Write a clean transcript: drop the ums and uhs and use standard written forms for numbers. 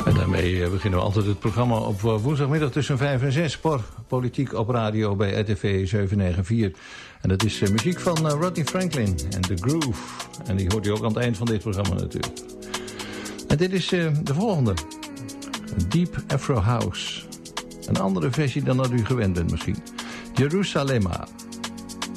En daarmee beginnen we altijd het programma op woensdagmiddag tussen 5 en 6. Politiek op radio bij RTV 794. En dat is muziek van Rodney Franklin en The Groove. En die hoort u ook aan het eind van dit programma natuurlijk. En dit is de volgende. Deep Afro House. Een andere versie dan dat u gewend bent misschien. Jerusalema.